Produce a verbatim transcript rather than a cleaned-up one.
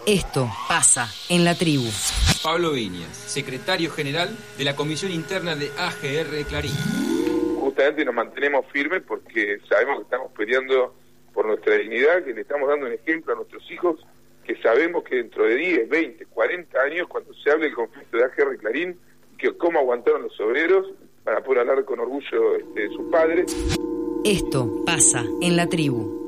Esto pasa en la tribu. Pablo Viñas, secretario general de la Comisión Interna de A G R Clarín. Justamente nos mantenemos firmes porque sabemos que estamos peleando por nuestra dignidad, que le estamos dando un ejemplo a nuestros hijos, que sabemos que dentro de diez, veinte, cuarenta años, cuando se hable del conflicto de A G R Clarín, que cómo aguantaron los obreros para poder hablar con orgullo este, de sus padres. Esto pasa en la tribu.